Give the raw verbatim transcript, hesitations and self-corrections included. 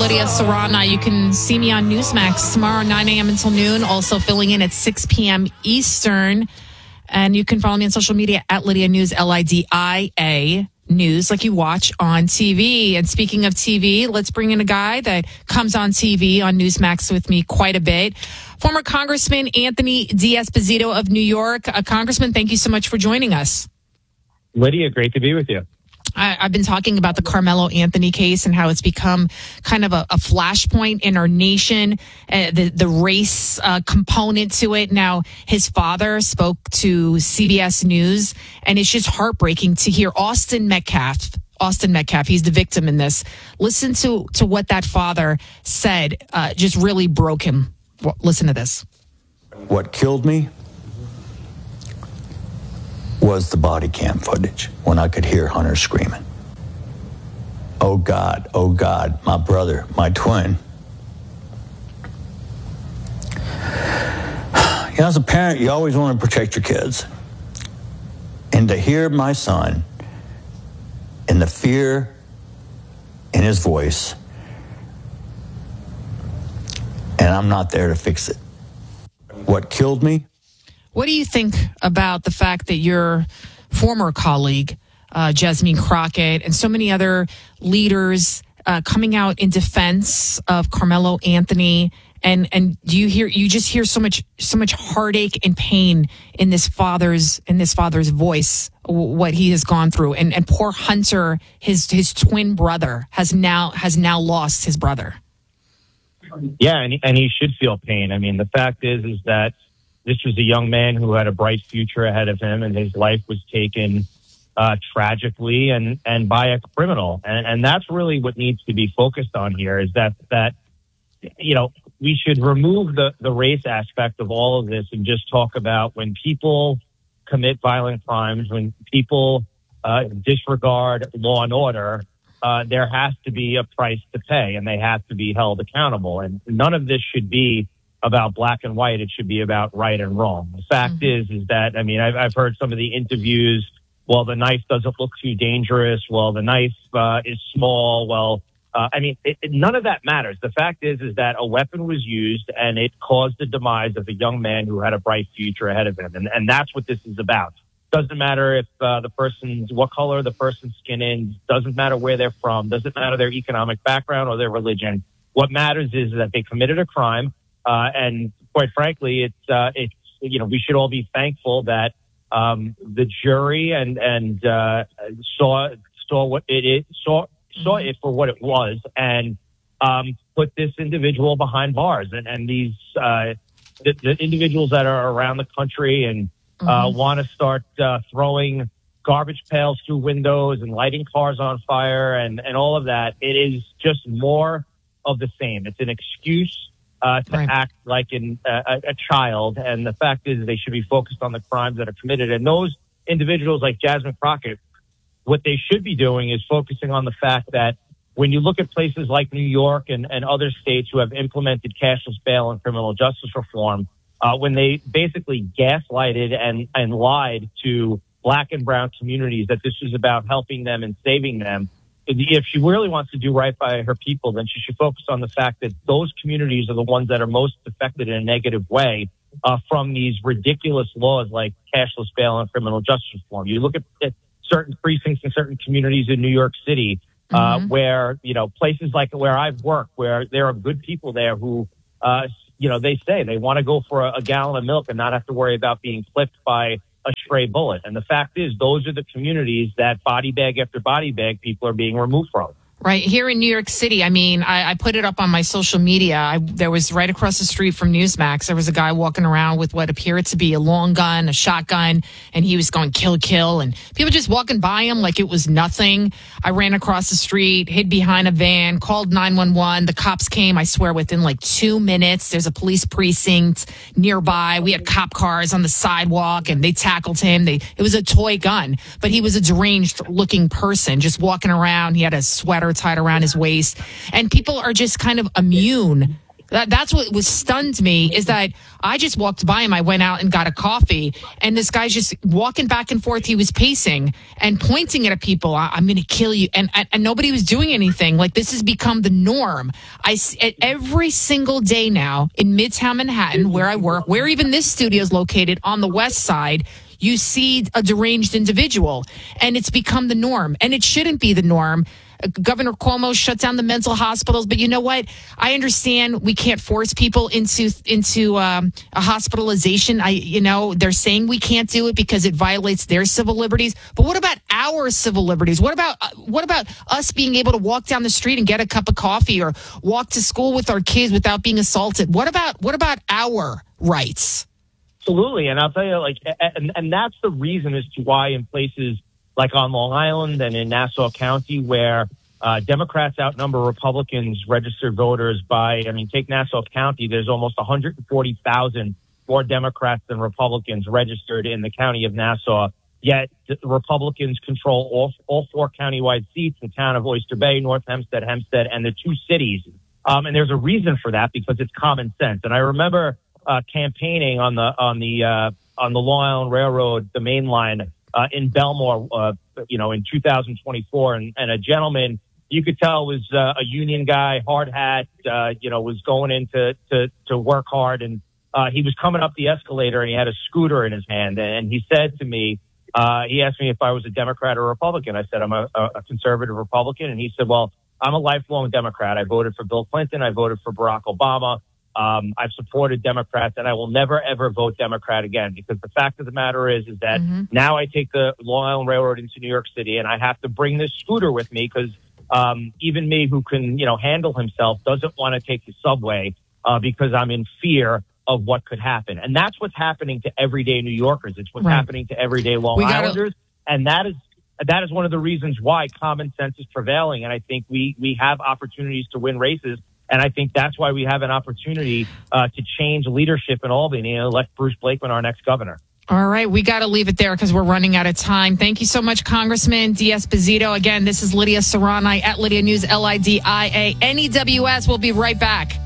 Lydia Serrana. You can see me on Newsmax tomorrow, nine a.m. until noon. Also filling in at six p.m. Eastern. And you can follow me on social media at Lydia News, L I D I A News, like you watch on T V. And speaking of T V, let's bring in a guy that comes on T V on Newsmax with me quite a bit. Former Congressman Anthony D'Esposito of New York. Uh, Congressman, thank you so much for joining us. Lydia, great to be with you. I, I've been talking about the Carmelo Anthony case and how it's become kind of a, a flashpoint in our nation, uh, the, the race uh, component to it. Now, his father spoke to C B S News, and it's just heartbreaking to hear Austin Metcalf. Austin Metcalf, he's the victim in this. Listen to, to what that father said, uh, just really broke him. Well, listen to this. What killed me was the body cam footage when I could hear Hunter screaming. Oh God, oh God, my brother, my twin. You know, as a parent, you always want to protect your kids. And to hear my son and the fear in his voice, and I'm not there to fix it. What killed me? What do you think about the fact that your former colleague, uh, Jasmine Crockett, and so many other leaders uh, coming out in defense of Carmelo Anthony? And and do you hear? You just hear so much so much heartache and pain in this father's in this father's voice, what he has gone through. And and poor Hunter, his his twin brother, has now has now lost his brother. Yeah, and he, and he should feel pain. I mean, the fact is is that this was a young man who had a bright future ahead of him, and his life was taken uh, tragically and, and by a criminal. And, and that's really what needs to be focused on here is that, that you know, we should remove the, the race aspect of all of this and just talk about when people commit violent crimes, when people uh, disregard law and order, uh, there has to be a price to pay, and they have to be held accountable. And none of this should be about black and white. It should be about right and wrong. The fact mm-hmm. is, is that, I mean, I've, I've heard some of the interviews. Well, the knife doesn't look too dangerous. Well, the knife uh, is small. Well, uh, I mean, it, it, none of that matters. The fact is, is that a weapon was used and it caused the demise of a young man who had a bright future ahead of him. And, and that's what this is about. Doesn't matter if uh, the person's, what color the person's skin is, doesn't matter where they're from, doesn't matter their economic background or their religion. What matters is that they committed a crime. Uh, and quite frankly, it's, uh, it's, you know, we should all be thankful that, um, the jury and, and, uh, saw, saw what it is, saw, saw it for what it was and, um, put this individual behind bars. And, and these, uh, the, the individuals that are around the country and, uh, mm-hmm. want to start, uh, throwing garbage pails through windows and lighting cars on fire and, and all of that. It is just more of the same. It's an excuse Uh, to right. act like in, uh, a, a child. And the fact is they should be focused on the crimes that are committed. And those individuals like Jasmine Crockett, what they should be doing is focusing on the fact that when you look at places like New York and, and other states who have implemented cashless bail and criminal justice reform, uh, when they basically gaslighted and, and lied to black and brown communities that this was about helping them and saving them, if she really wants to do right by her people, then she should focus on the fact that those communities are the ones that are most affected in a negative way uh, from these ridiculous laws like cashless bail and criminal justice reform. You look at, at certain precincts in certain communities in New York City uh, mm-hmm. where, you know, places like where I've worked, where there are good people there who, uh, you know, they say they want to go for a, a gallon of milk and not have to worry about being clipped by a stray bullet. And the fact is, those are the communities that body bag after body bag people are being removed from. Right here in New York City, I mean, I, I put it up on my social media. I, there was right across the street from Newsmax, there was a guy walking around with what appeared to be a long gun, a shotgun, and he was going kill, kill, and people just walking by him like it was nothing. I ran across the street, hid behind a van, called nine one one. The cops came, I swear, within like two minutes. There's a police precinct nearby. We had cop cars on the sidewalk, and they tackled him. They It was a toy gun, but he was a deranged-looking person just walking around. He had a sweater tied around his waist, and people are just kind of immune. That, that's what was stunned me is that I just walked by him. I went out and got a coffee, and this guy's just walking back and forth. He was pacing and pointing at people. I, I'm going to kill you. And, and, and nobody was doing anything. Like, this has become the norm. I see, every single day now in Midtown Manhattan, where I work, where even this studio is located on the west side, you see a deranged individual, and it's become the norm. And it shouldn't be the norm. Governor Cuomo shut down the mental hospitals, but you know what? I understand we can't force people into into um, a hospitalization. I, you know, they're saying we can't do it because it violates their civil liberties. But what about our civil liberties? What about uh, what about us being able to walk down the street and get a cup of coffee or walk to school with our kids without being assaulted? What about what about our rights? Absolutely, and I'll tell you, like, and, and that's the reason as to why in places like on Long Island and in Nassau County, where uh, Democrats outnumber Republicans registered voters by, I mean, take Nassau County, there's almost one hundred forty thousand more Democrats than Republicans registered in the county of Nassau. Yet the Republicans control all, all four countywide seats, the town of Oyster Bay, North Hempstead, Hempstead, and the two cities. Um, and there's a reason for that because it's common sense. And I remember uh, campaigning on the on the uh, on the Long Island Railroad, the main line, Uh, in Belmore, uh, you know, in two thousand twenty-four, and, and a gentleman you could tell was uh, a union guy, hard hat, uh, you know, was going in to, to, to work hard, and uh, he was coming up the escalator, and he had a scooter in his hand, and he said to me, uh, he asked me if I was a Democrat or Republican. I said I'm a, a conservative Republican, and he said, well, I'm a lifelong Democrat. I voted for Bill Clinton. I voted for Barack Obama. Um, I've supported Democrats, and I will never, ever vote Democrat again, because the fact of the matter is, is that mm-hmm. now I take the Long Island Railroad into New York City, and I have to bring this scooter with me because um, even me, who can, you know, handle himself, doesn't want to take the subway uh, because I'm in fear of what could happen. And that's what's happening to everyday New Yorkers. It's what's right. happening to everyday Long we Islanders. Gotta... And that is that is one of the reasons why common sense is prevailing. And I think we we have opportunities to win races. And I think that's why we have an opportunity uh, to change leadership in Albany and elect Bruce Blakeman our next governor. All right. We got to leave it there because we're running out of time. Thank you so much, Congressman D'Esposito. Again, this is Lydia Serrani at Lydia News, L I D I A N E W S. We'll be right back.